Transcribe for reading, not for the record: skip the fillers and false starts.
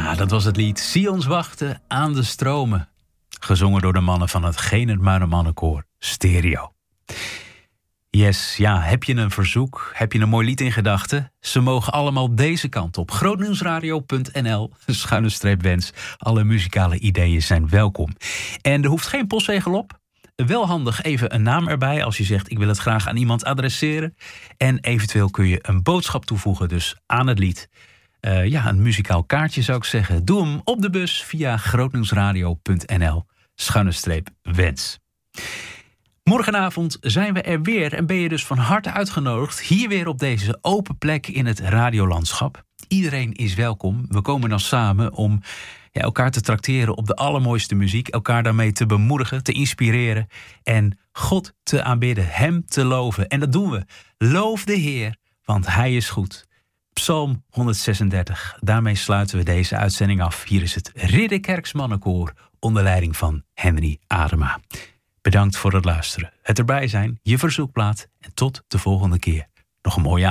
Ja, dat was het lied Zie ons wachten aan de stromen. Gezongen door de mannen van het Geen het Mannenkoor Stereo. Yes, ja, heb je een verzoek? Heb je een mooi lied in gedachten? Ze mogen allemaal deze kant op. grootnieuwsradio.nl/wens. Alle muzikale ideeën zijn welkom. En er hoeft geen postzegel op. Wel handig even een naam erbij als je zegt ik wil het graag aan iemand adresseren. En eventueel kun je een boodschap toevoegen dus aan het lied. Een muzikaal kaartje zou ik zeggen. Doe hem op de bus via grootnieuwsradio.nl/wens. Morgenavond zijn we er weer en ben je dus van harte uitgenodigd. Hier weer op deze open plek in het radiolandschap. Iedereen is welkom. We komen dan samen om elkaar te trakteren op de allermooiste muziek. Elkaar daarmee te bemoedigen, te inspireren. En God te aanbidden, hem te loven. En dat doen we. Loof de Heer, want hij is goed. Psalm 136. Daarmee sluiten we deze uitzending af. Hier is het Ridderkerks Mannenkoor onder leiding van Henry Adema. Bedankt voor het luisteren, het erbij zijn, je verzoekplaat en tot de volgende keer. Nog een mooie avond.